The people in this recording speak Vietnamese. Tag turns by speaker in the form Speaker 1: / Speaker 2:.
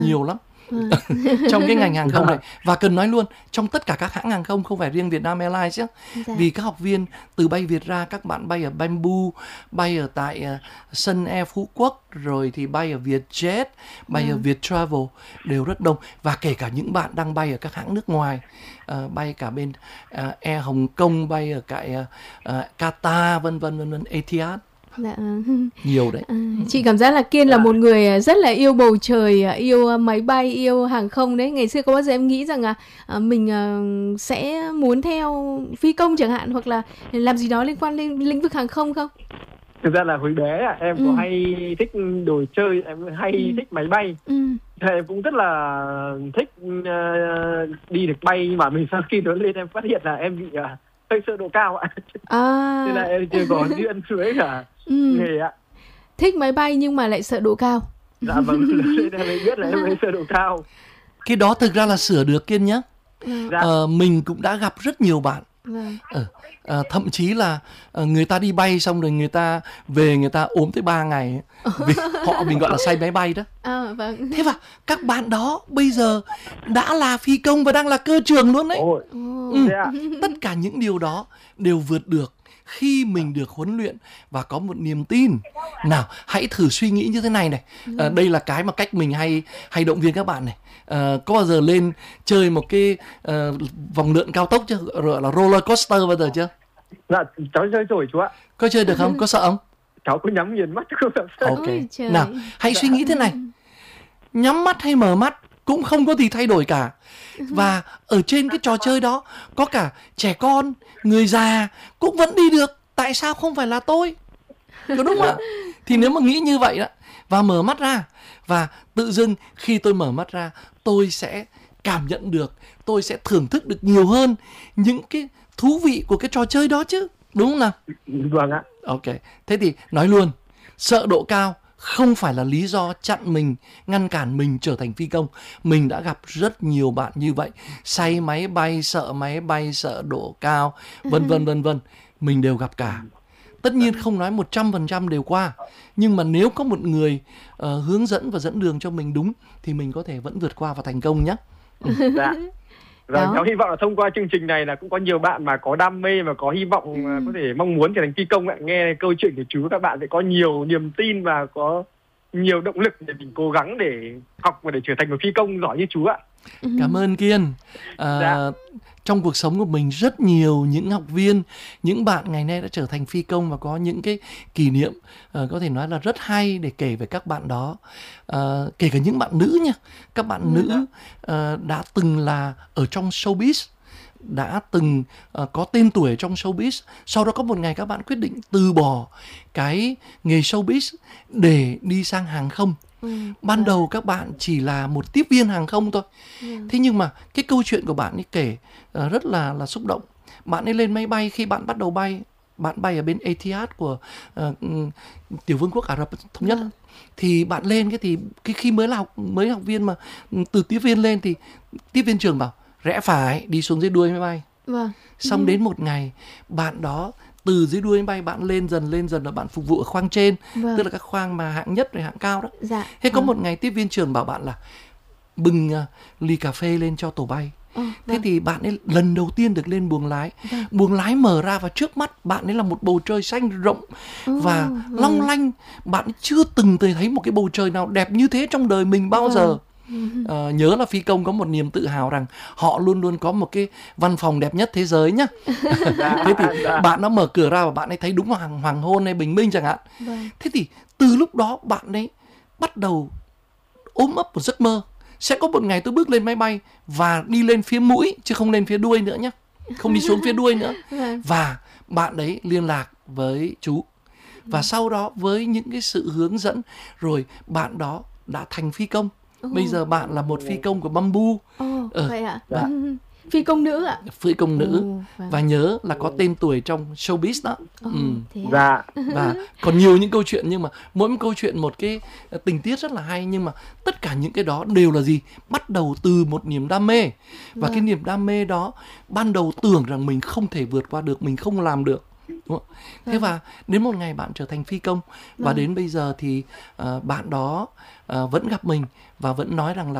Speaker 1: nhiều lắm trong cái ngành hàng không này. Và cần nói luôn, trong tất cả các hãng hàng không, không phải riêng Vietnam Airlines chứ. Vì các học viên từ bay Việt ra, các bạn bay ở Bamboo, bay ở tại Sun Air Phú Quốc, rồi thì bay ở Vietjet, bay ở Viettravel, đều rất đông. Và kể cả những bạn đang bay ở các hãng nước ngoài, bay cả bên Air Hồng Kông, bay ở tại Qatar, vân vân, Etihad.
Speaker 2: Dạ.
Speaker 1: Nhiều đấy.
Speaker 2: Chị cảm giác là Kiên là một người rất là yêu bầu trời, yêu máy bay, yêu hàng không đấy. Ngày xưa có bao giờ em nghĩ rằng mình sẽ muốn theo phi công chẳng hạn, hoặc là làm gì đó liên quan đến lĩnh vực hàng không không?
Speaker 3: Thực ra là hồi bé em có hay thích đồ chơi, em hay thích máy bay. Em cũng rất là thích đi được bay, nhưng mà mình sau khi lớn lên em phát hiện là em bị hơi sợ độ cao ạ. Nên là em chưa có duyên với cả nghề ạ.
Speaker 2: Thích máy bay nhưng mà lại sợ độ cao.
Speaker 3: Dạ vâng, lớn lên em mới biết là em hơi sợ độ cao.
Speaker 1: Cái đó thực ra là sửa được Kiên nhé. Mình cũng đã gặp rất nhiều bạn. Thậm chí là người ta đi bay xong rồi người ta về, người ta ốm tới 3 ngày vì họ mình gọi là say máy bay đó. Thế và các bạn đó bây giờ đã là phi công và đang là cơ trưởng luôn đấy. Tất cả những điều đó đều vượt được khi mình được huấn luyện và có một niềm tin. Nào, hãy thử suy nghĩ như thế này này. Đây là cái mà cách mình hay động viên các bạn này. Có bao giờ lên chơi một cái vòng lượn cao tốc chưa? Gọi là roller coaster bao giờ chưa?
Speaker 3: Dạ, cháu chơi rồi chú ạ.
Speaker 1: Có chơi được không? Có sợ không?
Speaker 3: Cháu cứ nhắm nghiền mắt không làm sao.
Speaker 1: Ok. Nào, hãy suy nghĩ thế này. Nhắm mắt hay mở mắt cũng không có gì thay đổi cả. Và ở trên cái trò chơi đó có cả trẻ con, người già cũng vẫn đi được. Tại sao không phải là tôi? Có đúng không ạ? Thì nếu mà nghĩ như vậy đó, và mở mắt ra, và tự dưng khi tôi mở mắt ra, tôi sẽ cảm nhận được, tôi sẽ thưởng thức được nhiều hơn những cái thú vị của cái trò chơi đó chứ. Đúng không nào?
Speaker 3: Vâng ạ.
Speaker 1: Ok. Thế thì nói luôn, sợ độ cao không phải là lý do chặn mình, ngăn cản mình trở thành phi công. Mình đã gặp rất nhiều bạn như vậy. Say máy bay, sợ độ cao, vân vân. Mình đều gặp cả. Tất nhiên không nói 100% đều qua. Nhưng mà nếu có một người hướng dẫn và dẫn đường cho mình đúng thì mình có thể vẫn vượt qua và thành công nhé.
Speaker 3: Dạ. Và cháu hy vọng là thông qua chương trình này là cũng có nhiều bạn mà có đam mê và có hy vọng có thể mong muốn trở thành phi công ạ. Nghe câu chuyện của chú, các bạn sẽ có nhiều niềm tin và có nhiều động lực để mình cố gắng để học và để trở thành một phi công giỏi như chú ạ.
Speaker 1: Cảm ơn Kiên. Trong cuộc sống của mình rất nhiều những học viên, những bạn ngày nay đã trở thành phi công và có những cái kỷ niệm có thể nói là rất hay để kể về các bạn đó. Kể cả những bạn nữ nha. Các bạn nữ đã từng là ở trong showbiz, đã từng có tên tuổi trong showbiz. Sau đó có một ngày các bạn quyết định từ bỏ cái nghề showbiz để đi sang hàng không. Ban đầu các bạn chỉ là một tiếp viên hàng không thôi. Thế nhưng mà cái câu chuyện của bạn ấy kể rất là xúc động. Bạn ấy lên máy bay, khi bạn bắt đầu bay, bạn bay ở bên Etihad của Tiểu Vương quốc Ả Rập Thống Nhất. Thì bạn lên thì khi mới học viên mà từ tiếp viên lên thì tiếp viên trưởng bảo rẽ phải đi xuống dưới đuôi máy bay. Xong đến một ngày bạn đó từ dưới đuôi máy bay bạn lên dần là bạn phục vụ ở khoang trên, tức là các khoang mà hạng nhất rồi hạng cao đó. Thế có một ngày tiếp viên trưởng bảo bạn là bưng ly cà phê lên cho tổ bay. Thế thì bạn ấy lần đầu tiên được lên buồng lái. Buồng lái mở ra và trước mắt bạn ấy là một bầu trời xanh rộng và long lanh. Bạn ấy chưa từng thấy một cái bầu trời nào đẹp như thế trong đời mình bao giờ. Nhớ là phi công có một niềm tự hào rằng họ luôn luôn có một cái văn phòng đẹp nhất thế giới nhá. Thế thì bạn nó mở cửa ra và bạn ấy thấy đúng hoàng hôn hay bình minh chẳng hạn. Thế thì từ lúc đó bạn ấy bắt đầu ôm ấp một giấc mơ sẽ có một ngày tôi bước lên máy bay và đi lên phía mũi chứ không lên phía đuôi nữa nhé, không đi xuống phía đuôi nữa. Và bạn đấy liên lạc với chú và sau đó với những cái sự hướng dẫn rồi bạn đó đã thành phi công. Bây giờ bạn là một phi công của Bamboo.
Speaker 2: Vậy ạ? Phi công nữ ạ?
Speaker 1: Phi công nữ. Và nhớ là có tên tuổi trong showbiz đó.
Speaker 3: Và
Speaker 1: còn nhiều những câu chuyện, nhưng mà mỗi một câu chuyện một cái tình tiết rất là hay. Nhưng mà tất cả những cái đó đều là gì? Bắt đầu từ một niềm đam mê. Và cái niềm đam mê đó ban đầu tưởng rằng mình không thể vượt qua được, mình không làm được. Đúng không? Thế và đến một ngày bạn trở thành phi công và đến bây giờ thì bạn đó vẫn gặp mình và vẫn nói rằng là